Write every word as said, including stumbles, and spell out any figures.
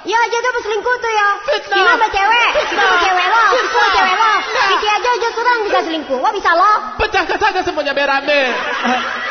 Iya aja tuh selingkuh tuh ya. Fitnah. Gimana sama cewek? Kita sama cewek lo. Sama cewek lo. Kiki aja aja kurang bisa selingkuh. Wah bisa lo. Pecahkan saja semuanya berame.